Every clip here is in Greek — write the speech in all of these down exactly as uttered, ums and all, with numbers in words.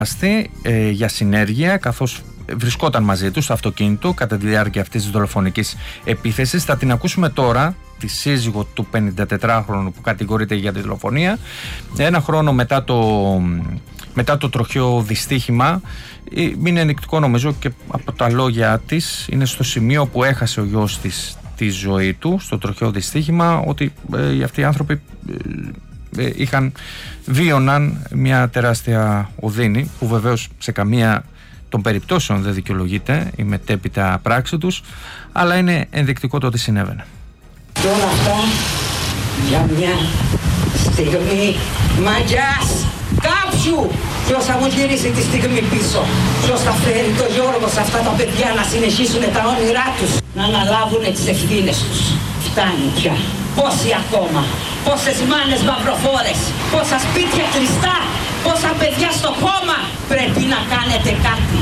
ε, για συνέργεια, καθώς βρισκόταν μαζί του στο αυτοκίνητο κατά τη διάρκεια αυτής της δολοφονικής επίθεσης. Θα την ακούσουμε τώρα, τη σύζυγο του πενηντατετράχρονου που κατηγορείται για τη δολοφονία, ένα χρόνο μετά το, μετά το τροχαίο δυστύχημα. Είναι ενδεικτικό, νομίζω, και από τα λόγια της, είναι στο σημείο που έχασε ο γιος της τη ζωή του στο τροχαίο δυστύχημα, ότι ε, αυτοί οι άνθρωποι ε, ε, είχαν, βίωναν μια τεράστια οδύνη, που βεβαίως σε καμία των περιπτώσεων δεν δικαιολογείται η μετέπειτα πράξη τους, αλλά είναι ενδεικτικό το ότι συνέβαινε. Και όλα αυτά για μια στιγμή μαγιάς κάποιου. Ποιος θα μου γυρίσει τη στιγμή πίσω? Ποιος θα φέρει το Γιώργο σε αυτά τα παιδιά να συνεχίσουν τα όνειρά τους, να αναλάβουν τις ευθύνες τους? Φτάνει πια. Πόσοι ακόμα? Πόσες μάνες μαυροφόρες? Πόσα σπίτια κλειστά? Πόσα παιδιά στο κόμμα? Πρέπει να κάνετε κάτι.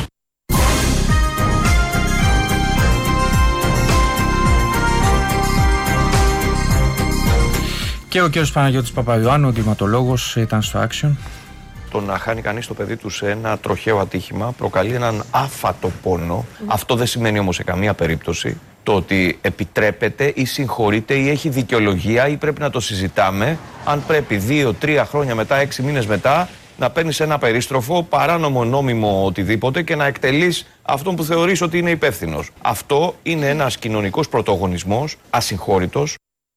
Και ο κ. Παναγιώτης Παπαϊωάννου, ο εγκληματολόγος, ήταν στο Action. Το να χάνει κανείς το παιδί του σε ένα τροχαίο ατύχημα προκαλεί έναν άφατο πόνο. Mm. Αυτό δεν σημαίνει όμως σε καμία περίπτωση το ότι επιτρέπεται ή συγχωρείται ή έχει δικαιολογία ή πρέπει να το συζητάμε αν πρέπει δύο, τρία χρόνια μετά, έξι μήνες μετά, να παίρνεις ένα περίστροφο, παράνομο, νόμιμο, οτιδήποτε και να εκτελείς αυτόν που θεωρείς ότι είναι υπεύθυνος. Αυτό είναι ένας κοινωνικός πρωτογονισμός, ασυγχώρητος.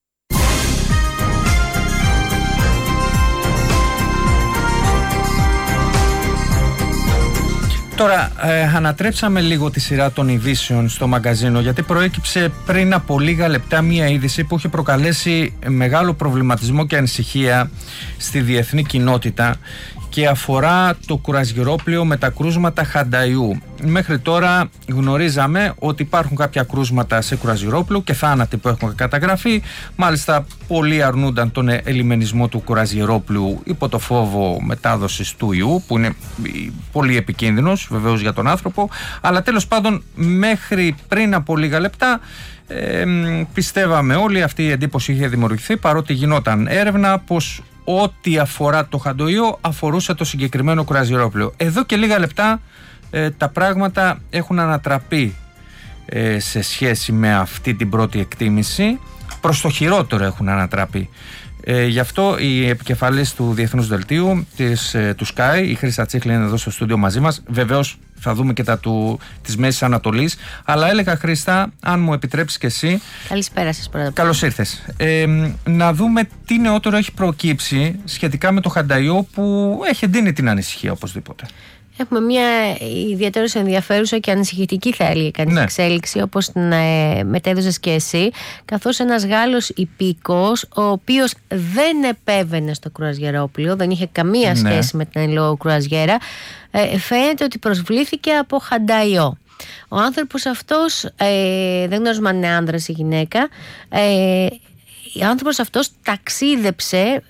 Τώρα, ε, ανατρέψαμε λίγο τη σειρά των ειδήσεων στο μαγκαζίνο, γιατί προέκυψε πριν από λίγα λεπτά μία είδηση που είχε προκαλέσει μεγάλο προβληματισμό και ανησυχία στη διεθνή κοινότητα και αφορά το κουρασγερόπλοιο με τα κρούσματα Χανταϊού. Μέχρι τώρα γνωρίζαμε ότι υπάρχουν κάποια κρούσματα σε κουρασγερόπλοιο και θάνατοι που έχουν καταγραφεί. Μάλιστα, πολλοί αρνούνταν τον ελιμενισμό του κουρασγερόπλοιου υπό το φόβο μετάδοσης του ιού, που είναι πολύ επικίνδυνος βεβαίως για τον άνθρωπο. Αλλά τέλος πάντων, μέχρι πριν από λίγα λεπτά, ε, πιστεύαμε όλοι, αυτή η εντύπωση είχε δημιουργηθεί, παρότι γινόταν έρευνα, πως ό,τι αφορά το χαντοϊό αφορούσε το συγκεκριμένο κουρασγερόπλοιο. Εδώ και λίγα λεπτά ε, τα πράγματα έχουν ανατραπεί ε, σε σχέση με αυτή την πρώτη εκτίμηση. Προς το χειρότερο έχουν ανατραπεί. Ε, γι' αυτό η επικεφαλής του Διεθνούς Δελτίου της, ε, του Sky, η Χρύστα Τσίχλη, είναι εδώ στο στούντιο μαζί μας. Βεβαίως θα δούμε και τα του, της Μέσης Ανατολής. Αλλά έλεγα, Χρύστα, αν μου επιτρέψεις και εσύ. Καλησπέρα σας, πρώτα. Καλώς ήρθες. Ε, να δούμε τι νεότερο έχει προκύψει σχετικά με το Χανταϊό, που έχει εντείνει την ανησυχία οπωσδήποτε. Έχουμε μια ιδιαίτερως ενδιαφέρουσα και ανησυχητική, θα έλεγε κανείς, ναι, εξέλιξη, όπως την ε, μετέδωσες και εσύ, καθώς ένας Γάλλος υπήκος, ο οποίος δεν επέβαινε στο κρουαζιερόπλοιο, δεν είχε καμία, ναι, σχέση με την εν λόγω κρουαζιέρα, ε, φαίνεται ότι προσβλήθηκε από Χανταϊό. Ο άνθρωπος αυτός, ε, δεν γνωρίζουμε αν είναι άνδρας ή γυναίκα, ε, ο άνθρωπος αυτός ταξίδεψε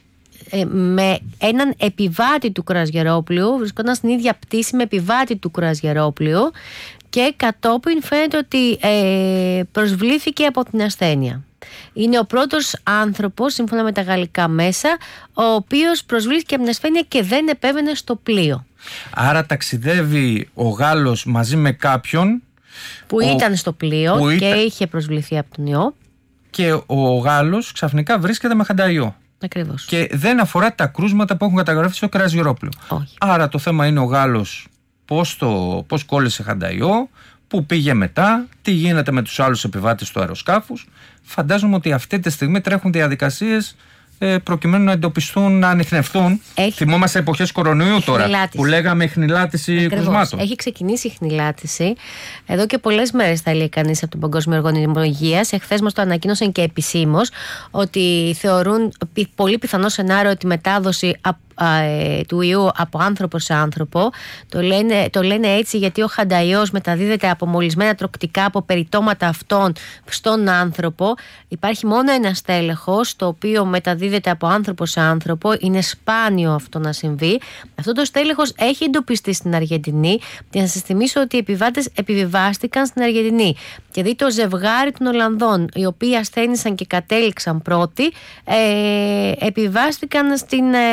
με έναν επιβάτη του κρουαζιερόπλοιου, βρισκόταν στην ίδια πτήση με επιβάτη του κρουαζιερόπλοιου και κατόπιν φαίνεται ότι ε, προσβλήθηκε από την ασθένεια. Είναι ο πρώτος άνθρωπος, σύμφωνα με τα γαλλικά μέσα, ο οποίος προσβλήθηκε από την ασθένεια και δεν επέβαινε στο πλοίο. Άρα ταξιδεύει ο Γάλλος μαζί με κάποιον που ο... ήταν στο πλοίο και ήταν... είχε προσβληθεί από τον ιό, και ο Γάλλος ξαφνικά βρίσκεται με Χανταϊό. Ακριβώς. Και δεν αφορά τα κρούσματα που έχουν καταγραφεί στο κρουαζιερόπλοιο. Άρα το θέμα είναι ο Γάλλος πώς, το, πώς κόλλησε Χανταϊό, πού πήγε μετά, τι γίνεται με τους άλλους επιβάτες του αεροσκάφους. Φαντάζομαι ότι αυτή τη στιγμή τρέχουν διαδικασίες ε, προκειμένου να εντοπιστούν, να ανιχνευτούν. Έχει... Θυμόμαστε εποχές κορονοϊού τώρα, που λέγαμε χνηλάτιση κρουσμάτων. Έχει ξεκινήσει η χνηλάτιση εδώ και πολλές μέρες, θα λέει κανείς, από τον Παγκόσμιο Οργανισμό Υγείας. Εχθές μας το ανακοίνωσαν και επισήμως, ότι θεωρούν πολύ πιθανό σενάριο ότι η μετάδοση του ιού από άνθρωπο σε άνθρωπο. Το λένε, το λένε έτσι γιατί ο Χανταϊός μεταδίδεται από μολυσμένα τροκτικά, από περιτώματα αυτών στον άνθρωπο. Υπάρχει μόνο ένα στέλεχος το οποίο μεταδίδεται από άνθρωπο σε άνθρωπο. Είναι σπάνιο αυτό να συμβεί. Αυτό το στέλεχος έχει εντοπιστεί στην Αργεντινή, και να σας θυμίσω ότι οι επιβάτες επιβιβάστηκαν στην Αργεντινή. Και δει το ζευγάρι των Ολλανδών, οι οποίοι ασθένησαν και κατέληξαν πρώτοι, ε, επιβιβάστηκαν στην Αργεντινή.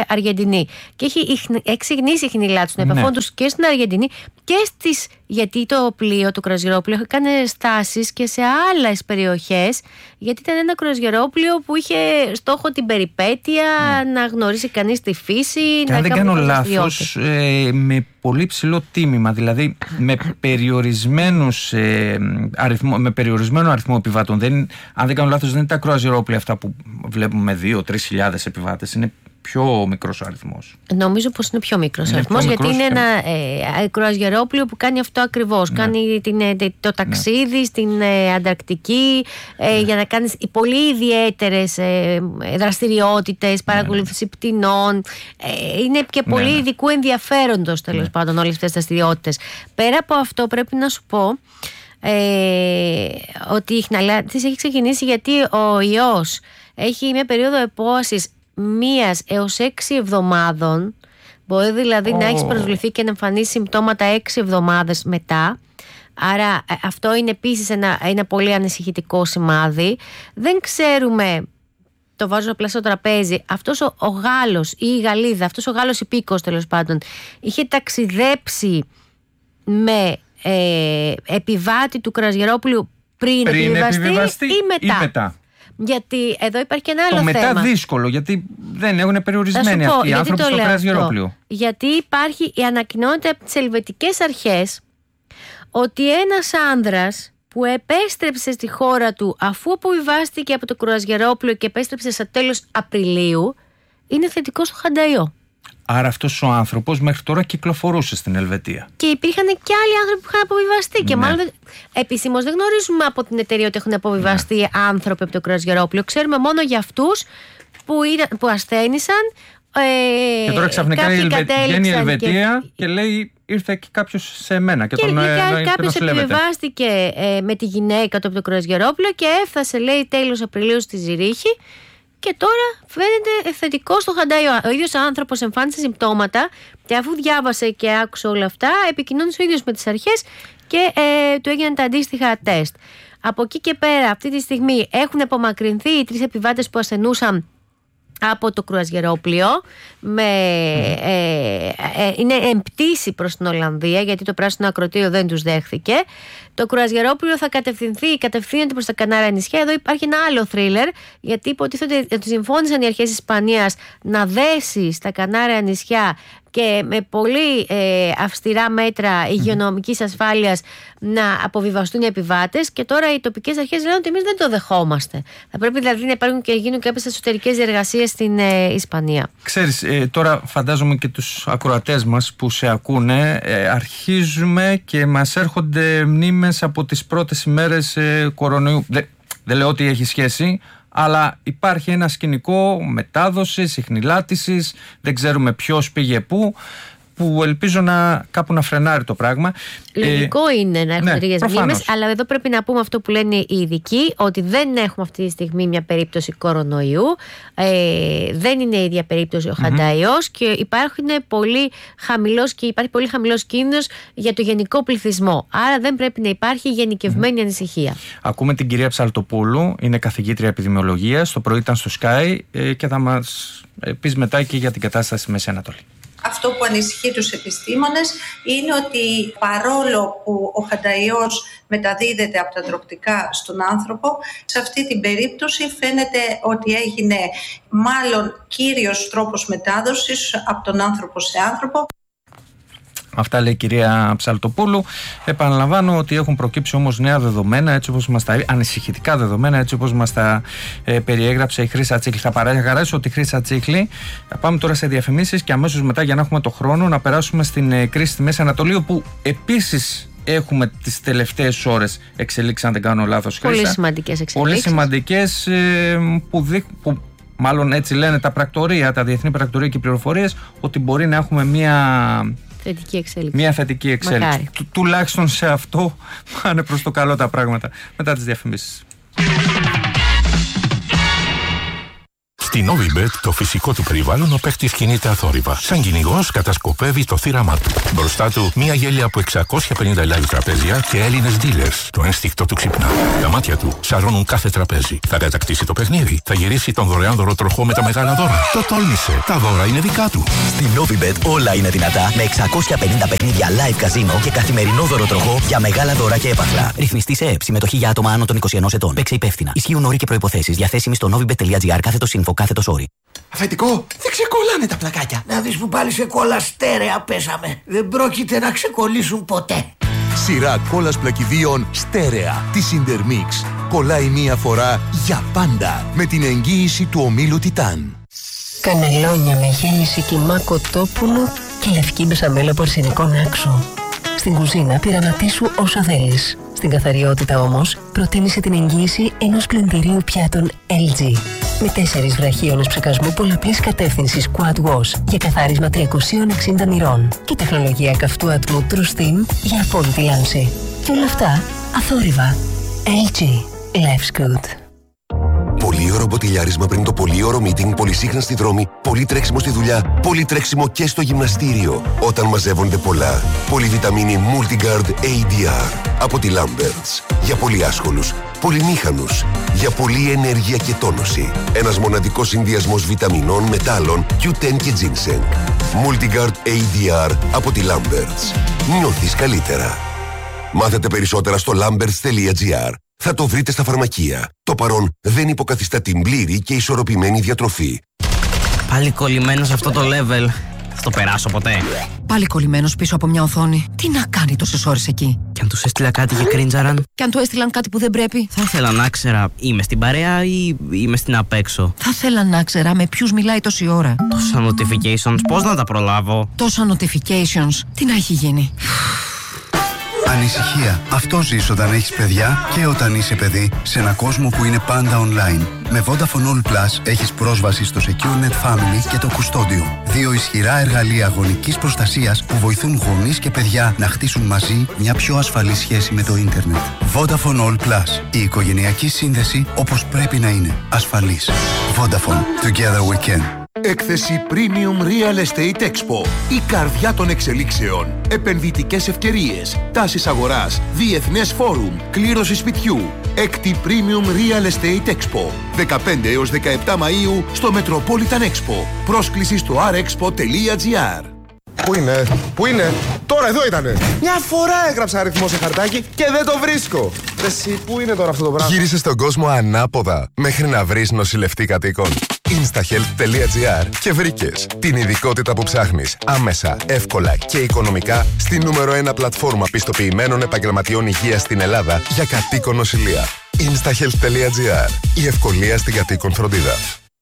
Αργεντινή. Και έχει εξυγνήσει η χνηλά του των επαφών ναι. του και στην Αργεντινή και στις. Γιατί το πλοίο, το κρουαζιερόπλοιο, έκανε στάσεις και σε άλλες περιοχές, γιατί ήταν ένα κρουαζιερόπλοιο που είχε στόχο την περιπέτεια, ναι. να γνωρίσει κανείς τη φύση. Και αν δεν κάνω λάθος, ε, με πολύ ψηλό τίμημα, δηλαδή με, περιορισμένους, ε, αριθμό, με περιορισμένο αριθμό επιβάτων. Δεν, αν δεν κάνω λάθος, δεν είναι τα κρουαζιερόπλοια αυτά που βλέπουμε δύο με τρεις χιλιάδες επιβάτες. Είναι πιο μικρός ο αριθμός. Νομίζω πως είναι πιο μικρός ο αριθμός, γιατί είναι και... ένα ε, κρουαζιερόπλοιο που κάνει αυτό ακριβώς. Ναι. Κάνει την, το ταξίδι ναι. στην ε, Ανταρκτική ε, ναι. για να κάνεις πολύ ιδιαίτερες ε, δραστηριότητες, παρακολούθηση ναι. πτηνών. Ε, είναι και πολύ ναι. ειδικού ενδιαφέροντος τέλος ναι. πάντων όλες αυτές τις δραστηριότητες. Πέρα από αυτό πρέπει να σου πω ε, ότι η χναλιά της έχει ξεκινήσει γιατί ο ιός έχει μια περίοδο επόασης μίας έως έξι εβδομάδων. Μπορεί δηλαδή oh. να έχεις προσβληθεί και να εμφανίσει συμπτώματα έξι εβδομάδες μετά. Άρα αυτό είναι επίσης ένα, ένα πολύ ανησυχητικό σημάδι. Δεν ξέρουμε, το βάζω απλά στο τραπέζι, αυτός ο, ο Γάλλος ή η Γαλλίδα, αυτός ο Γάλλος υπήκος τέλος πάντων, είχε ταξιδέψει με ε, επιβάτη του κρουαζιερόπλοιου πριν, πριν επιβιβαστεί, επιβιβαστεί ή μετά. Ή μετά. Γιατί εδώ υπάρχει και ένα άλλο θέμα. Το μετά δύσκολο, γιατί δεν έχουν περιορισμένοι αυτοί οι άνθρωποι στο κρουαζιερόπλοιο. Γιατί υπάρχει, η ανακοινώνεται από τις ελβετικές αρχές ότι ένας άνδρας που επέστρεψε στη χώρα του αφού αποβιβάστηκε από το κρουαζιερόπλοιο και επέστρεψε στα τέλος Απριλίου είναι θετικός στο χανταϊό. Άρα αυτός ο άνθρωπος μέχρι τώρα κυκλοφορούσε στην Ελβετία. Και υπήρχαν και άλλοι άνθρωποι που είχαν αποβιβαστεί. Ναι. Και μάλλον επισήμως δεν γνωρίζουμε από την εταιρεία ότι έχουν αποβιβαστεί ναι. άνθρωποι από το κρουαζιερόπλοιο. Ξέρουμε μόνο για αυτούς που, ήταν, που ασθένησαν. Ε, και τώρα ξαφνικά η Ελβε... βγαίνει η Ελβετία και... και λέει ήρθε και κάποιος σε μένα. Και, και τον, ε, κάποιος επιβιβάστηκε ε, με τη γυναίκα του από το κρουαζιερόπλοιο και έφτασε λέει τέλος Απριλίου στη Ζηρίχη. Και τώρα φαίνεται θετικό στο χανταϊό. Ο ίδιος άνθρωπος εμφάνισε συμπτώματα και αφού διάβασε και άκουσε όλα αυτά, επικοινώνησε ο ίδιος με τις αρχές και ε, του έγιναν τα αντίστοιχα τεστ. Από εκεί και πέρα, αυτή τη στιγμή έχουν απομακρυνθεί οι τρεις επιβάτες που ασθενούσαν από το κρουαζιερόπλοιο με, ε, ε, είναι εμπτήσει προς την Ολλανδία γιατί το πράσινο ακροτήριο δεν τους δέχθηκε. Το κρουαζιερόπλοιο θα κατευθυνθεί, κατευθύνεται προς τα Κανάρια νησιά. Εδώ υπάρχει ένα άλλο θρίλερ, γιατί υποτίθεται ότι συμφώνησαν οι αρχές της Ισπανίας να δέσει στα Κανάρια νησιά και με πολύ ε, αυστηρά μέτρα υγειονομικής ασφάλειας να αποβιβαστούν οι επιβάτες, και τώρα οι τοπικές αρχές λένε ότι εμείς δεν το δεχόμαστε. Θα πρέπει δηλαδή να υπάρχουν και γίνουν κάποιες εσωτερικές διεργασίες στην ε, Ισπανία. Ξέρεις, ε, τώρα φαντάζομαι και τους ακροατές μας που σε ακούνε, ε, αρχίζουμε και μας έρχονται μνήμες από τις πρώτες ημέρες ε, κορονοϊού. Δεν, δεν λέω ότι έχει σχέση, αλλά υπάρχει ένα σκηνικό μετάδοσης, ιχνηλάτησης, δεν ξέρουμε ποιος πήγε πού, που ελπίζω να κάπου να φρενάρει το πράγμα. Λογικό ε, είναι να έχουμε ναι, τέτοιες μνήμες, αλλά εδώ πρέπει να πούμε αυτό που λένε οι ειδικοί, ότι δεν έχουμε αυτή τη στιγμή μια περίπτωση κορονοϊού, ε, δεν είναι η ίδια περίπτωση ο mm-hmm. χανταϊός και υπάρχουν πολύ χαμηλός, και υπάρχει πολύ χαμηλός κίνδυνος για το γενικό πληθυσμό. Άρα δεν πρέπει να υπάρχει γενικευμένη mm-hmm. ανησυχία. Ακούμε την κυρία Ψαλτοπούλου, είναι καθηγήτρια επιδημιολογίας, το πρωί ήταν στο Sky ε, και θα μας πεις μετά και για την κατάσταση στη Μέση Ανατολή. Αυτό που ανησυχεί τους επιστήμονες είναι ότι παρόλο που ο χανταϊός μεταδίδεται από τα τρωκτικά στον άνθρωπο, σε αυτή την περίπτωση φαίνεται ότι έγινε μάλλον κύριος τρόπος μετάδοσης από τον άνθρωπο σε άνθρωπο. Αυτά λέει η κυρία Ψαλτοπούλου. Επαναλαμβάνω ότι έχουν προκύψει όμως νέα δεδομένα, έτσι όπως μας τα, ανησυχητικά δεδομένα, έτσι όπως μας τα ε, περιέγραψε η Χρύσα Τσίχλη. Θα παραγαράσω τη Χρύσα Τσίχλη. Θα πάμε τώρα σε διαφημίσεις και αμέσως μετά, για να έχουμε το χρόνο, να περάσουμε στην ε, κρίση στη Μέση Ανατολή, όπου επίσης έχουμε τις τελευταίες ώρες εξελίξεις, αν δεν κάνω λάθος. Πολύ Χρύσα. σημαντικές εξελίξεις. Πολύ σημαντικές ε, που, δείχ, που μάλλον έτσι λένε τα πρακτορία, τα διεθνή πρακτορία και οι πληροφορίες, ότι μπορεί να έχουμε μία. Θετική εξέλιξη. Μια θετική εξέλιξη. Του, τουλάχιστον σε αυτό πάνε προς το καλό τα πράγματα. Μετά τις διαφημίσεις. Στη Novibet, το φυσικό του περιβάλλον, ο παίκτης κινείται αθόρυβα. Σαν κυνηγός κατασκοπεύει το θύραμά του. Μπροστά του, μια γέλια από εξακόσια πενήντα live τραπέζια και Έλληνες dealers. Το ένστικτο του ξυπνά. Τα μάτια του σαρώνουν κάθε τραπέζι. Θα κατακτήσει το παιχνίδι. Θα γυρίσει τον δωρεάν δωροτροχό με τα μεγάλα δώρα. Το τόλμησε. Τα δώρα είναι δικά του. Στη Novibet όλα είναι δυνατά με εξακόσια πενήντα παιχνίδια live καζίνο και καθημερινό δωροτροχό για μεγάλα δώρα και έπαθλα. Ρυθμιστή σε ΕΕΠ. Συμμετοχή για άτομα άνω των είκοσι ενός ετών. Παίξε υπεύθυνα. Ισχύουν όροι και προϋποθέσεις. Διαθέσιμοι στο novibet.gr κάθετος info κάθετος όροι. Αφεντικό, δεν ξεκολλάνε τα πλακάκια. Να δεις που πάλι σε κόλλα στέρεα πέσαμε. Δεν πρόκειται να ξεκολλήσουν ποτέ. Σειρά κόλλας πλακιδίων στέρεα της Intermix. Κολλάει μία φορά για πάντα με την εγγύηση του ομίλου Τιτάν. Κανελόνια με γέμιση κιμά κοτόπουλο και λευκή μπεσαμέλα από αρσενικό άξο. Στην κουζίνα πειραματίσου όσα θέλεις. Στην καθαριότητα όμως προτίμησε την εγγύηση ενός πλυντηρίου πιάτων ελ τζι. Με τέσσερις βραχίονες ψεκασμού πολλαπλής κατεύθυνσης Quad Wash για καθάρισμα τριακόσια εξήντα μοιρών και τεχνολογία καυτού ατμού True Steam για απόλυτη λάμψη. Και όλα αυτά αθόρυβα. ελ τζι. Life's good. Πολύωρο μποτιλιάρισμα πριν το πολύωρο meeting, πολυσύχνα στη δρόμη, πολύ τρέξιμο στη δουλειά, πολύ τρέξιμο και στο γυμναστήριο. Όταν μαζεύονται πολλά. Πολυβιταμίνη Multigard έι ντι αρ από τη Lamberts. Για πολύ άσχολους, πολυμήχανους, για πολλή ενέργεια και τόνωση. Ένας μοναδικός συνδυασμός βιταμινών, μετάλλων, κιου τεν και ginseng. Multigard έι ντι αρ από τη Lamberts. Νιώθεις καλύτερα. Μάθετε περισσότερα στο lamberts τελεία gr. Θα το βρείτε στα φαρμακεία. Το παρόν δεν υποκαθιστά την πλήρη και ισορροπημένη διατροφή. Πάλι κολλημένος αυτό το level. Θα το περάσω ποτέ. Πάλι κολλημένος πίσω από μια οθόνη. Τι να κάνει τόσες ώρες εκεί. Και αν τους έστειλα κάτι για κρίντζαραν. Και αν του έστειλαν κάτι που δεν πρέπει. Θα ήθελα να ξέρα, είμαι στην παρέα ή είμαι στην απέξω. Θα ήθελα να ξέρα με ποιους μιλάει τόση ώρα. Τόσα notifications, πώς να τα προλάβω. Τόσα notifications, τι να έχει γίνει. Ανησυχία. Αυτό ζεις όταν έχεις παιδιά και όταν είσαι παιδί σε ένα κόσμο που είναι πάντα online. Με Vodafone All Plus έχεις πρόσβαση στο SecureNet Family και το Κουστόντιο. Δύο ισχυρά εργαλεία γονικής προστασίας που βοηθούν γονείς και παιδιά να χτίσουν μαζί μια πιο ασφαλή σχέση με το ίντερνετ. Vodafone All Plus. Η οικογενειακή σύνδεση όπως πρέπει να είναι. Ασφαλής. Vodafone. Together we can. Έκθεση Premium Real Estate Expo. Η καρδιά των εξελίξεων. Επενδυτικές ευκαιρίες. Τάσεις αγοράς. Διεθνές φόρουμ. Κλήρωση σπιτιού. Έκτη Premium Real Estate Expo. δεκαπέντε έως δεκαεπτά Μαΐου στο Metropolitan Expo. Πρόσκληση στο αρ εξπο τελεία τζι αρ. Πού είναι, πού είναι, τώρα εδώ ήτανε. Μια φορά έγραψα αριθμό σε χαρτάκι και δεν το βρίσκω. Εσύ, πού είναι τώρα αυτό το πράγμα. Γύρισε στον κόσμο ανάποδα μέχρι να βρεις νοσηλευτή κατοίκων. instahealth τελεία gr και βρήκες την ειδικότητα που ψάχνεις άμεσα, εύκολα και οικονομικά στη νούμερο ένα πλατφόρμα πιστοποιημένων επαγγελματιών υγείας στην Ελλάδα για κατοίκον νοσηλεία. instahealth τελεία gr. Η ευκολία στην κατοίκον φροντίδα.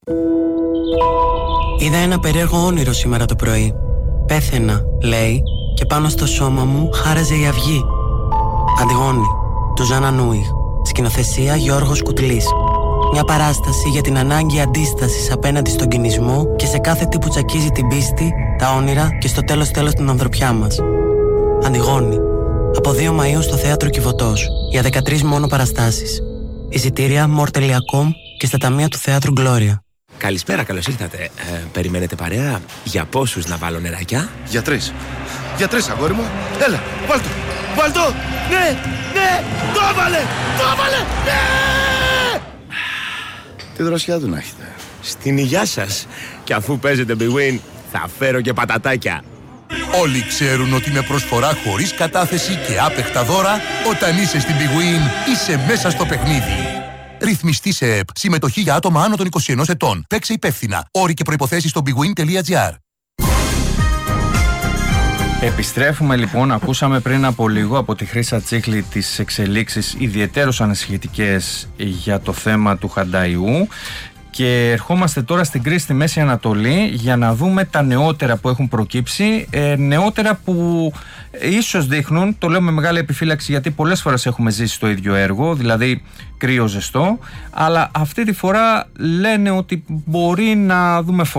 Είδα ένα περίεργο όνειρο σήμερα το πρωί. Πέθαινα, λέει, και πάνω στο σώμα μου χάραζε η αυγή. Αντιγόνη, του Ζάνα Νούιχ. Σκηνοθεσία Γιώργος Κουτλής. Μια παράσταση για την ανάγκη αντίστασης απέναντι στον κινησμό και σε κάθε τι που τσακίζει την πίστη, τα όνειρα και στο τέλος τέλος την ανθρωπιά μας. Αντιγόνη. Από δύο Μαΐου στο Θέατρο Κιβωτός. Για δεκατρείς μόνο παραστάσεις. Εισιτήρια more τελεία com και στα ταμεία του Θέατρου Γκλώρια. Καλησπέρα, καλώς ήρθατε. Ε, περιμένετε παρέα? Για πόσους να βάλω νεράκια? Για τρεις. Για τρεις, αγόρι μου. Έλα, βάλ' το. Βάλ' το. Ναι, ναι, το έβαλε, το έβαλε, ναι! Τη δροσιά του να έχετε. Στην υγειά σας. Και αφού παίζετε Big Win, θα φέρω και πατατάκια. Όλοι ξέρουν ότι με προσφορά χωρίς κατάθεση και άπεχτα δώρα, όταν είσαι στην Big Win, είσαι μέσα στο παιχνίδι. Ρυθμιστή σε ΕΕΠ. Συμμετοχή για άτομα άνω των είκοσι ενός ετών. Παίξε υπεύθυνα. Όροι και προϋποθέσεις στο bigwin τελεία gr. Επιστρέφουμε λοιπόν, ακούσαμε πριν από λίγο από τη Χρύσα Τσίχλη τις εξελίξεις ιδιαιτέρως ανησυχητικές για το θέμα του Χανταϊού και ερχόμαστε τώρα στην κρίση στη Μέση Ανατολή για να δούμε τα νεότερα που έχουν προκύψει, ε, νεότερα που ίσως δείχνουν, το λέω με μεγάλη επιφύλαξη γιατί πολλές φορές έχουμε ζήσει το ίδιο έργο, δηλαδή κρύο ζεστό, αλλά αυτή τη φορά λένε ότι μπορεί να δούμε φως.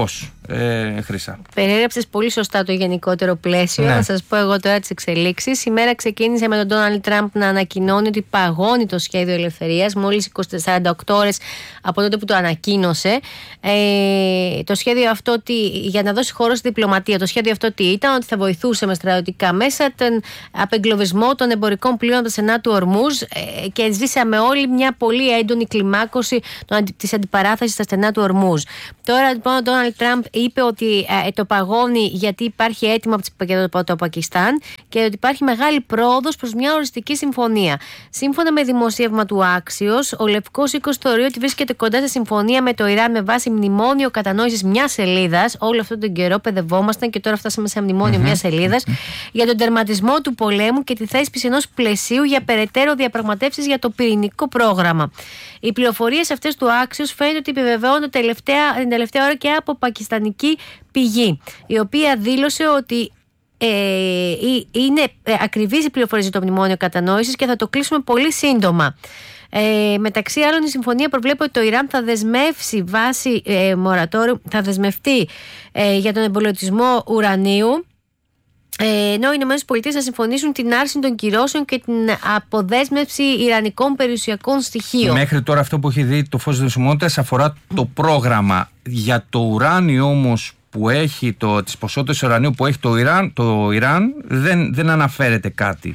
ε, Χρύσα. Περιέγραψες πολύ σωστά το γενικότερο πλαίσιο. Ναι. Να σας πω εγώ τώρα τις εξελίξεις. Η μέρα ξεκίνησε με τον Ντόναλντ Τραμπ να ανακοινώνει ότι παγώνει το σχέδιο ελευθερίας μόλις σαράντα οκτώ ώρες από τότε που το ανακοίνωσε. Ε, το σχέδιο αυτό, ότι, για να δώσει χώρο στη διπλωματία, το σχέδιο αυτό τι ήταν, ότι θα βοηθούσε με στρατιωτικά μέσα τον απεγκλωβισμό των εμπορικών πλοίων από τα στενά του Ορμούζ, ε, και ζήσαμε όλοι μια πολύ έντονη κλιμάκωση της αντιπαράθεσης στα στενά του Ορμούζ. Τώρα λοιπόν ο Ντόναλντ Τραμπ είπε ότι ε, το παγώνει γιατί υπάρχει έτοιμο από το Πακιστάν και ότι υπάρχει μεγάλη πρόοδος προς μια οριστική συμφωνία. Σύμφωνα με δημοσίευμα του Άξιος, ο Λευκός Οίκος θεωρεί ότι βρίσκεται κοντά σε συμφωνία με το Ιράν με βάση μνημόνιο κατανόησης μιας σελίδας. Όλο αυτόν τον καιρό παιδευόμασταν και τώρα φτάσαμε σε μνημόνιο mm-hmm. μιας σελίδας για τον τερματισμό του πολέμου και τη θέσπιση ενός πλαισίου για περαιτέρω διαπραγματεύσεις για το πυρηνικό πρόγραμμα. Οι πληροφορίες αυτές του Άξιος φαίνεται ότι επιβεβαιώνονται τελευταία, την τελευταία ώρα και από πακιστανική πηγή, η οποία δήλωσε ότι ε, είναι ακριβής η πληροφορία για το μνημόνιο κατανόησης και θα το κλείσουμε πολύ σύντομα. Ε, μεταξύ άλλων, η συμφωνία προβλέπει ότι το Ιράν θα δεσμεύσει βάση ε, μορατόριου, θα δεσμευτεί ε, για τον εμπολιωτισμό ουρανίου, ε, ενώ οι ΗΠΑ θα συμφωνήσουν την άρση των κυρώσεων και την αποδέσμευση ιρανικών περιουσιακών στοιχείων. Μέχρι τώρα αυτό που έχει δει το φως της δροσιμότητας αφορά το πρόγραμμα. Για το ουράνιο όμως που έχει, το, τις ποσότητες ουρανίου που έχει το Ιράν, το Ιράν δεν, δεν αναφέρεται κάτι.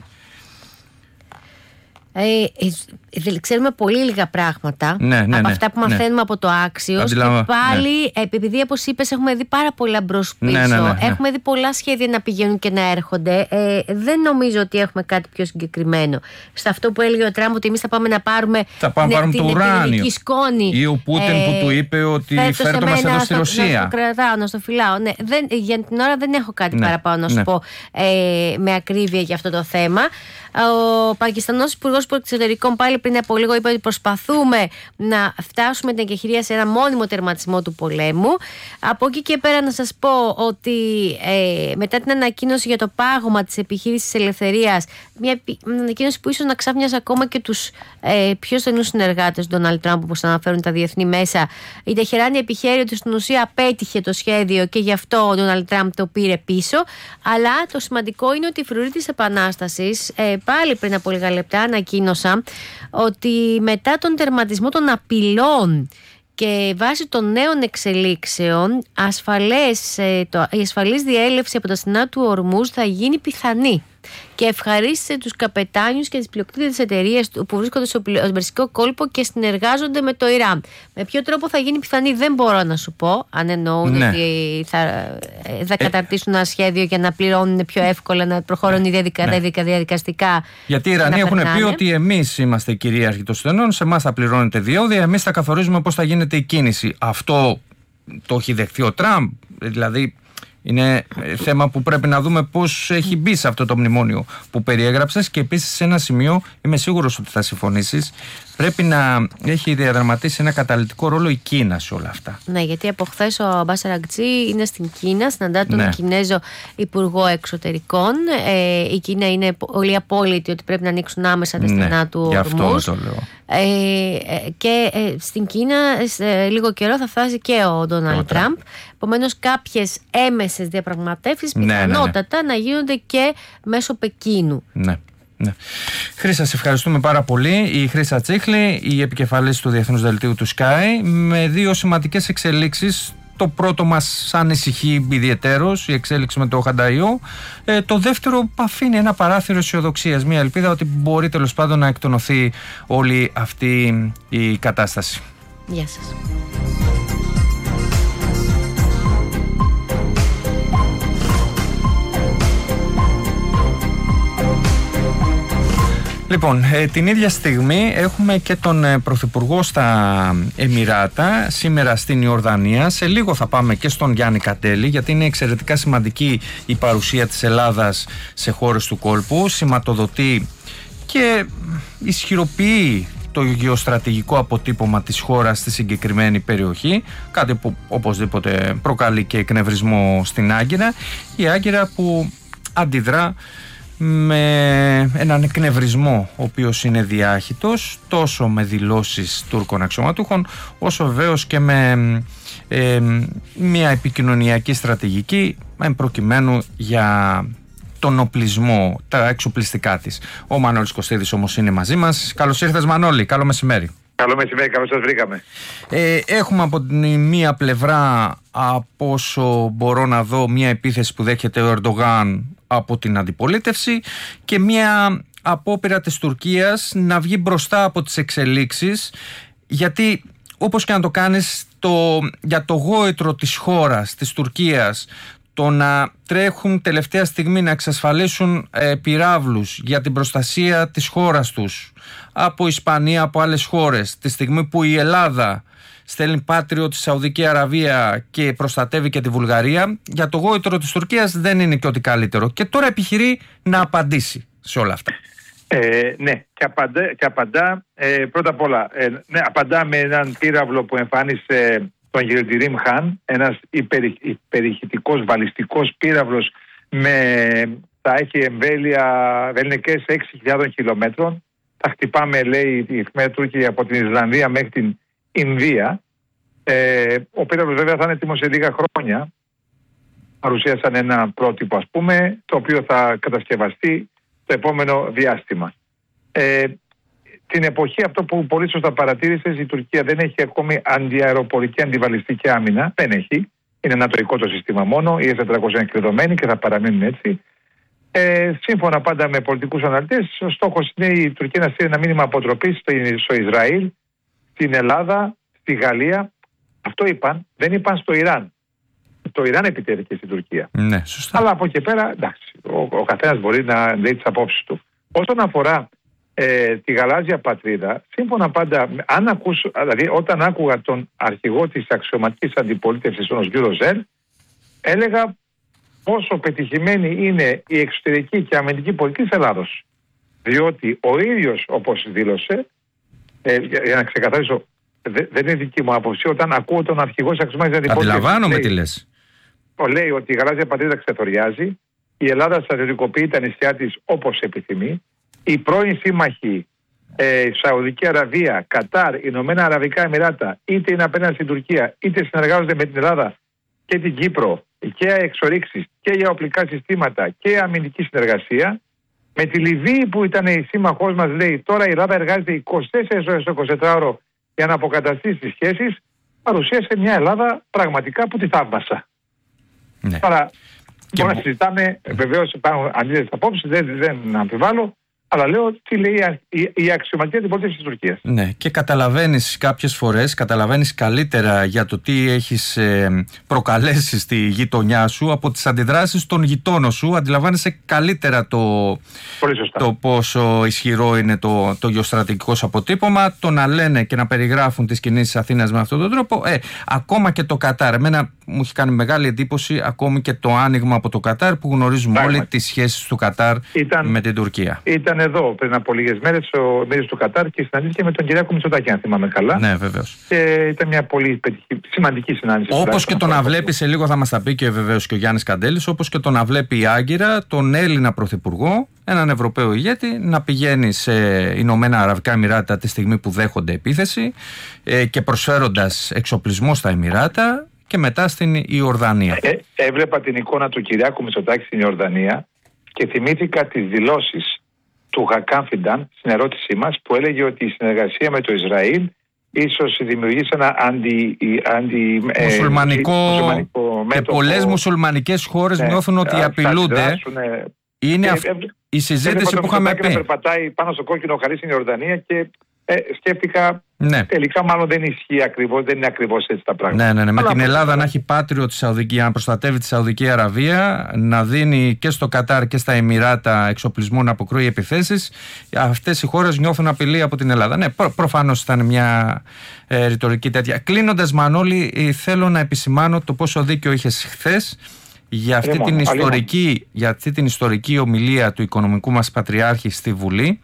Ε, ε, ξέρουμε πολύ λίγα πράγματα ναι, ναι, από ναι, αυτά που ναι. μαθαίνουμε από το Άξιος. Αντιλάβα, και πάλι, ναι. επειδή όπως είπες, έχουμε δει πάρα πολλά μπρος πίσω, ναι, ναι, ναι, ναι. έχουμε δει πολλά σχέδια να πηγαίνουν και να έρχονται. Ε, δεν νομίζω ότι έχουμε κάτι πιο συγκεκριμένο. Σε αυτό που έλεγε ο Τραμπ, ότι εμείς θα πάμε να πάρουμε, θα πάμε ναι, πάρουμε την το ουράνιο. σκόνη. Ή ο Πούτιν ε, που του είπε ότι φέρτε μας εδώ στη Ρωσία. Να στο κρατάω, να στο φυλάω. Ναι, δεν, για την ώρα δεν έχω κάτι ναι, παραπάνω να σου ναι. πω ε, με ακρίβεια για αυτό το θέμα. Ο Πακιστανός Υπουργός Εξωτερικών πάλι πριν από λίγο είπε ότι προσπαθούμε να φτάσουμε την εγκεχηρία σε ένα μόνιμο τερματισμό του πολέμου. Από εκεί και πέρα να σας πω ότι ε, μετά την ανακοίνωση για το πάγωμα της επιχείρησης ελευθερίας, μια ανακοίνωση που ίσως να ξάφνιασε ακόμα και τους ε, πιο στενούς συνεργάτες του Ντόναλντ Τραμπ, όπως αναφέρουν τα διεθνή μέσα, η Τεχεράνη επιχαίρει ότι στην ουσία απέτυχε το σχέδιο και γι' αυτό ο Ντόναλντ Τραμπ το πήρε πίσω. Αλλά το σημαντικό είναι ότι η φρουροί της Επανάστασης ε, πάλι πριν από λίγα λεπτά ανακοίνωσα ότι μετά τον τερματισμό των απειλών και βάσει των νέων εξελίξεων, ασφαλές, το, η ασφαλής διέλευση από τα στενά του Ορμούζ θα γίνει πιθανή. Και ευχαρίστησε τους καπετάνιους και τις πλειοκτήτες της εταιρείας που βρίσκονται στο Περσικό κόλπο και συνεργάζονται με το Ιράν. Με ποιο τρόπο θα γίνει πιθανή δεν μπορώ να σου πω, αν εννοούν ναι. ότι θα, θα καταρτήσουν ένα σχέδιο για να πληρώνουν πιο εύκολα, να προχωρούν διαδικα, ναι. διαδικαστικά. Γιατί οι Ιρανοί έχουν πει ότι εμείς είμαστε κυρίαρχοι των στενών, σε εμάς θα πληρώνετε διόδια, εμείς θα καθορίζουμε πώς θα γίνεται η κίνηση. Αυτό το έχει δεχθεί ο Τραμπ, δηλαδή. Είναι θέμα που πρέπει να δούμε πώς έχει μπει σε αυτό το μνημόνιο που περιέγραψες, και επίσης σε ένα σημείο είμαι σίγουρος ότι θα συμφωνήσεις, πρέπει να έχει διαδραματίσει ένα καταλυτικό ρόλο η Κίνα σε όλα αυτά. Ναι, γιατί από χθες ο Αμπάς Αραγκτζή είναι στην Κίνα, συναντά τον ναι. Κινέζο Υπουργό Εξωτερικών. Ε, η Κίνα είναι πολύ απόλυτη ότι πρέπει να ανοίξουν άμεσα τα στενά ναι, του Ορμούζ. Αυτό το λέω. Ε, και ε, στην Κίνα σε λίγο καιρό θα φτάσει και ο Ντόναλντ Τραμπ. Επομένως κάποιες έμεσες διαπραγματεύσεις ναι, πιθανότατα ναι, ναι. να γίνονται και μέσω Πεκίνου. Ναι. Ναι. Χρύσα, σε ευχαριστούμε πάρα πολύ. Η Χρύσα Τσίχλη, η επικεφαλής του Διεθνούς Δελτίου του Sky, με δύο σημαντικές εξελίξεις. Το πρώτο μας ανησυχεί ιδιαιτέρως, η εξέλιξη με το Χανταϊό. Ε, το δεύτερο αφήνει ένα παράθυρο αισιοδοξίας, μια ελπίδα ότι μπορεί τέλος πάντων να εκτονωθεί όλη αυτή η κατάσταση. Γεια σας. Λοιπόν, ε, την ίδια στιγμή έχουμε και τον ε, Πρωθυπουργό στα Εμιράτα, σήμερα στην Ιορδανία. Σε λίγο θα πάμε και στον Γιάννη Κατέλη, γιατί είναι εξαιρετικά σημαντική η παρουσία της Ελλάδας σε χώρες του κόλπου. Σηματοδοτεί και ισχυροποιεί το γεωστρατηγικό αποτύπωμα της χώρας στη συγκεκριμένη περιοχή, κάτι που οπωσδήποτε προκαλεί και εκνευρισμό στην Άγκυρα. Η Άγκυρα που αντιδρά με έναν εκνευρισμό ο οποίος είναι διάχυτος τόσο με δηλώσεις Τούρκων αξιωματούχων όσο βεβαίως και με ε, μια επικοινωνιακή στρατηγική εν προκειμένου για τον οπλισμό, τα εξοπλιστικά της. Ο Μανώλης Κωστίδης όμως είναι μαζί μας. Καλώς ήρθες Μανώλη, καλό μεσημέρι. Καλό μεσημέρι, καλώς σας βρήκαμε. Ε, έχουμε από την μία πλευρά, από όσο μπορώ να δω, μια επίθεση που δέχεται ο Ερντογάν από την αντιπολίτευση και μια απόπειρα της Τουρκίας να βγει μπροστά από τις εξελίξεις, γιατί όπως και να το κάνεις, το, για το γόητρο της χώρας, της Τουρκίας, το να τρέχουν τελευταία στιγμή να εξασφαλίσουν ε, πυράβλους για την προστασία της χώρας τους από Ισπανία, από άλλες χώρες, τη στιγμή που η Ελλάδα στέλνει πάτριο τη Σαουδική Αραβία και προστατεύει και τη Βουλγαρία, για το γόητρο της Τουρκίας δεν είναι και ό,τι καλύτερο. Και τώρα επιχειρεί να απαντήσει σε όλα αυτά. Ε, ναι, και απαντά, και απαντά ε, πρώτα απ' όλα, ε, ναι, απαντά με έναν πύραυλο που εμφάνισε τον Γιλντιρίμ Χαν, ένας υπερη, υπερηχητικός βαλιστικός πύραυλος με, θα έχει εμβέλεια βελνικές έξι χιλιάδες χιλιόμετρων. Θα χτυπάμε, λέει η εφημερίδα Τούρκη, από την Ισλανδία μέχρι την Ινδία. Ε, ο πύραυλος βέβαια θα είναι έτοιμος σε λίγα χρόνια. Παρουσίασαν ένα πρότυπο, ας πούμε, το οποίο θα κατασκευαστεί το επόμενο διάστημα. Ε, την εποχή, αυτό που πολύ σωστά παρατήρησες, η Τουρκία δεν έχει ακόμη αντιαεροπορική αντιβαλιστική άμυνα. Δεν έχει. Είναι νατοϊκό το σύστημα μόνο. Οι Ες τετρακόσια είναι κλειδωμένοι και θα παραμείνουν έτσι. Ε, σύμφωνα πάντα με πολιτικούς αναλυτές, ο στόχος είναι η Τουρκία να στείλει ένα μήνυμα αποτροπής στο, στο Ισραήλ, στην Ελλάδα, στη Γαλλία. Αυτό είπαν. Δεν είπαν στο Ιράν. Το Ιράν επιτέθηκε στην Τουρκία. Ναι, σωστά. Αλλά από εκεί πέρα, εντάξει, ο, ο καθένας μπορεί να λέει τις απόψεις του. Όσον αφορά ε, τη γαλάζια πατρίδα, σύμφωνα πάντα, αν ακούσω, δηλαδή όταν άκουγα τον αρχηγό της αξιωματικής αντιπολίτευσης, τον Γιούρο Ζέλ, έλεγα πόσο πετυχημένη είναι η εξωτερική και αμυντική πολιτική της Ελλάδος. Διότι ο ίδιος, όπως δήλωσε, ε, για, για να ξεκαθαρίσω, δε, δεν είναι δική μου άποψη, όταν ακούω τον αρχηγό της αξιωματικής αντιπολίτευσης, αντιλαμβάνομαι τι λες. Λέει ότι η γαλάζια πατρίδα ξεθοριάζει, η Ελλάδα στρατιωτικοποιεί τα νησιά της όπως επιθυμεί, οι πρώην σύμμαχοι ε, Σαουδική Αραβία, Κατάρ, Ηνωμένα Αραβικά Εμιράτα, είτε είναι απέναντι στην Τουρκία, είτε συνεργάζονται με την Ελλάδα και την Κύπρο και εξορίξεις και για οπλικά συστήματα και αμυντική συνεργασία. Με τη Λιβύη που ήταν η σύμμαχός μας, λέει, τώρα η Ελλάδα εργάζεται είκοσι τέσσερις ώρες το εικοσιτετράωρο για να αποκαταστήσει τις σχέσεις, παρουσίασε μια Ελλάδα πραγματικά που τη θαύμασα. Ναι. Τώρα μπορούμε να συζητάμε, βεβαίως υπάρχουν αντίθετες απόψεις, δεν, δεν αμφιβάλλω, αλλά λέω τι λέει η, η αξιωματική αντιπολίτευση της Τουρκίας. Ναι, και καταλαβαίνεις κάποιες φορές, καταλαβαίνεις καλύτερα για το τι έχεις ε, προκαλέσει στη γειτονιά σου από τις αντιδράσεις των γειτόνων σου. Αντιλαμβάνεσαι καλύτερα το, το πόσο ισχυρό είναι το, το γεωστρατηγικό σου αποτύπωμα. Το να λένε και να περιγράφουν τις κινήσεις Αθήνας με αυτόν τον τρόπο. Ε, ακόμα και το Κατάρ. Εμένα μου έχει κάνει μεγάλη εντύπωση ακόμη και το άνοιγμα από το Κατάρ, που γνωρίζουμε Πράγματι. όλοι τις σχέσεις του Κατάρ ήταν, με την Τουρκία. Ήταν εδώ πριν από λίγες μέρες ο minister του Κατάρ και συναντήθηκε με τον Κυριάκο Μητσοτάκη, αν θυμάμαι καλά. Ναι, βεβαίως. Και ήταν μια πολύ σημαντική συνάντηση. Όπως και το να βλέπει, σε λίγο θα μας τα πει και βεβαίως και ο Γιάννης Καντέλης, όπως και το να βλέπει η Άγκυρα τον Έλληνα Πρωθυπουργό, έναν Ευρωπαίο ηγέτη, να πηγαίνει σε Ηνωμένα Αραβικά Εμιράτα τη στιγμή που δέχονται επίθεση ε, και προσφέροντας εξοπλισμό στα Εμιράτα, και μετά στην Ιορδανία. Ε, έβλεπα την εικόνα του Κυριάκου Μητσοτάκη στην Ιορδανία και θυμήθηκα τις δηλώσεις του Χακάν Φιντάν στην ερώτησή μας, που έλεγε ότι η συνεργασία με το Ισραήλ ίσως δημιουργήσει ένα αντι, αντι, μουσουλμανικό, ε, μουσουλμανικό και πολλές μουσουλμανικές χώρες ναι, νιώθουν ότι απειλούνται. Είναι αυ... η συζήτηση που είχαμε πει. Να περπατάει πάνω στο κόκκινο χαρί στην Ιορδανία και ε, σκέφτηκα ναι. τελικά μάλλον δεν ισχύει ακριβώς, δεν είναι ακριβώς έτσι τα πράγματα. Ναι, ναι, ναι. Με την Ελλάδα να, να έχει πάτριο τη Σαουδική, να προστατεύει τη Σαουδική Αραβία, να δίνει και στο Κατάρ και στα Εμιράτα εξοπλισμό να αποκρούει επιθέσεις. Αυτές οι χώρες νιώθουν απειλή από την Ελλάδα. Ναι, προ, προφανώς ήταν μια ε, ρητορική τέτοια. Κλείνοντας, Μανώλη, ε, θέλω να επισημάνω το πόσο δίκιο είχες χθες για αυτή, την ιστορική, για αυτή την ιστορική ομιλία του οικονομικού μας πατριάρχη στη Βουλή.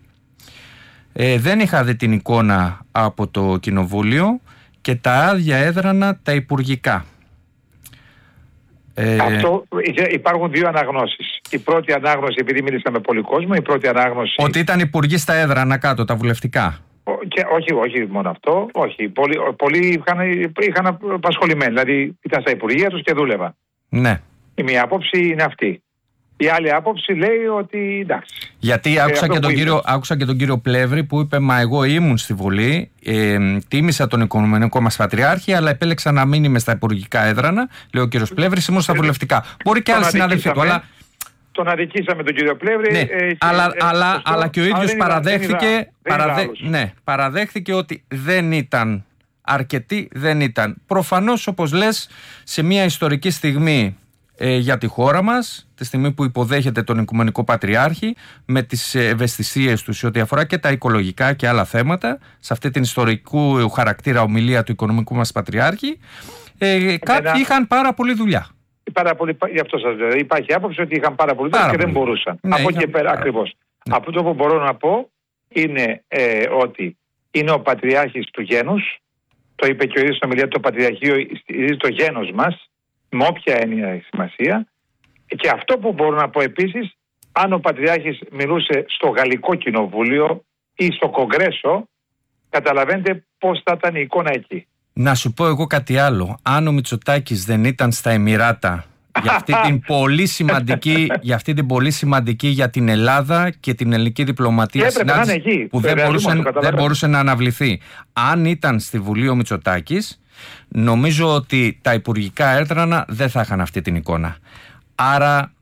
Ε, δεν είχα δει την εικόνα από το Κοινοβούλιο και τα άδεια έδρανα τα υπουργικά. Ε... Αυτό, υπάρχουν δύο αναγνώσεις. Η πρώτη ανάγνωση, επειδή μίλησα με πολύ κόσμο, η πρώτη ανάγνωση. Ότι ήταν υπουργοί στα έδρανα κάτω, τα βουλευτικά. Και, όχι, όχι μόνο αυτό. Όχι. Πολλοί, πολλοί είχαν, είχαν απασχολημένοι. Δηλαδή ήταν στα υπουργεία τους και δούλευαν. Ναι. Η μία άποψη είναι αυτή. Η άλλη άποψη λέει ότι εντάξει. Γιατί άκουσα, ε, και τον κύριο, άκουσα και τον κύριο Πλεύρη που είπε: μα εγώ ήμουν στη Βουλή, ε, τίμησα τον οικονομικό μας πατριάρχη, αλλά επέλεξα να μην είμαι στα υπουργικά έδρανα. Λέει ο κύριος Πλεύρης, ήμουν στα βουλευτικά. Μπορεί και άλλοι συνάδελφοι του, αλλά. Τον αδικήσαμε τον κύριο Πλεύρη. Ναι, ε, αλλά, ε, αλλά, σωστό, αλλά και ο ίδιος παραδέχθηκε, δεν είδα, παραδέ, δεν ναι, παραδέχθηκε ότι δεν ήταν αρκετοί, δεν ήταν. Προφανώς, όπως λες, σε μια ιστορική στιγμή ε, για τη χώρα μας, τη στιγμή που υποδέχεται τον Οικουμενικό Πατριάρχη, με τις ευαισθησίες του σε ό,τι αφορά και τα οικολογικά και άλλα θέματα, σε αυτή την ιστορικού χαρακτήρα ομιλία του Οικονομικού μας Πατριάρχη, ε, κάποιοι είχαν πάρα πολλή δουλειά. Πάρα πολύ, γι' αυτό σας λέω. Υπάρχει άποψη ότι είχαν πάρα πολύ δουλειά και δεν μπορούσαν. Ναι, από εκεί και πέρα, ακριβώς. Ναι. Αυτό που μπορώ να πω είναι ε, ότι είναι ο Πατριάρχης του γένους. Το είπε και ο ίδιος στην ομιλία του, το Πατριαρχείο είναι το γένος μας, με όποια έννοια έχει σημασία. Και αυτό που μπορώ να πω επίσης, αν ο Πατριάρχης μιλούσε στο Γαλλικό Κοινοβούλιο ή στο Κογκρέσο, καταλαβαίνετε πώς θα ήταν η εικόνα εκεί. Να σου πω εγώ κάτι άλλο. Αν ο Μητσοτάκης δεν ήταν στα Εμιράτα για αυτή την πολύ σημαντική, για αυτή την πολύ σημαντική για την Ελλάδα και την ελληνική διπλωματία συνάντηση εκεί, που δεν μπορούσε, δεν μπορούσε να αναβληθεί. Αν ήταν στη Βουλή ο Μητσοτάκης, νομίζω ότι τα υπουργικά έδρανα δεν θα είχαν αυτή την εικόνα. Άρα,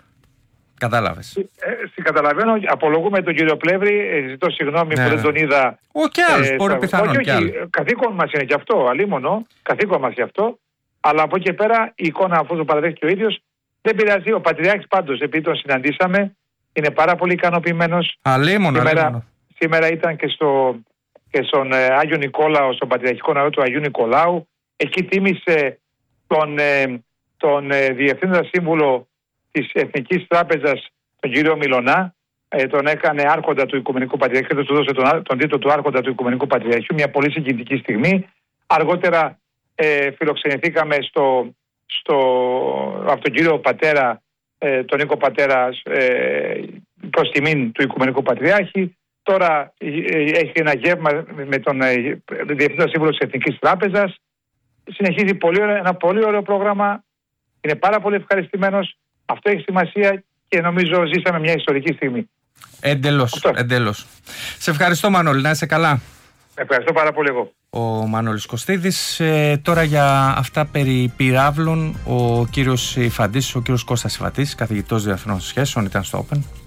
κατάλαβες. Ε, καταλαβαίνω, απολογούμε τον κύριο Πλεύρη, ζητώ συγγνώμη ναι, που δεν τον είδα. Ο κι άλλος, ε, μπορεί πιθανόν όχι, όχι, όχι, καθήκον μας είναι και αυτό, αλίμονο, καθήκον μας και αυτό, αλλά από εκεί και πέρα η εικόνα αφού το παραδέχει ο ίδιος, δεν πειράζει. Ο Πατριάρχης πάντως, επειδή τον συναντήσαμε, είναι πάρα πολύ ικανοποιημένος. Αλίμονο, σήμερα, αλίμονο. σήμερα ήταν και, στο, και στον ε, Άγιο Νικόλαο, στον Πατριαρχικό Ναό του Αγίου Νικολάου, εκεί τίμησε τον, ε, τον ε, Διευθύνοντα Σύμβουλο της Εθνικής Τράπεζας, τον κύριο Μιλωνά, ε, τον έκανε άρχοντα του Οικουμενικού Πατριαρχείου, του δώσε τον, τον τίτλο του άρχοντα του Οικουμενικού Πατριαρχείου, μια πολύ συγκινητική στιγμή. Αργότερα ε, φιλοξενηθήκαμε στο, στο, από τον κύριο Πατέρα, ε, τον Νίκο Πατέρα, ε, προς τιμήν του Οικουμενικού Πατριάρχη. Τώρα ε, έχει ένα γεύμα με τον ε, Διευθύνοντα Σύμβουλο της Εθνικής Τράπεζας. Συνεχίζει πολύ, ένα πολύ ωραίο πρόγραμμα. Είναι πάρα πολύ ευχαριστημένος. Αυτό έχει σημασία και νομίζω ζήσαμε μια ιστορική στιγμή. Εντελώς, εντελώς. Σε ευχαριστώ Μανώλη, να είσαι καλά. Ευχαριστώ πάρα πολύ εγώ. Ο Μανώλης Κωστίδης. Ε, τώρα για αυτά περί πυράβλων, ο κύριος Ιφαντής, ο κύριος Κώστας Ιφαντής, καθηγητός διεθνών σχέσεων, ήταν στο Open.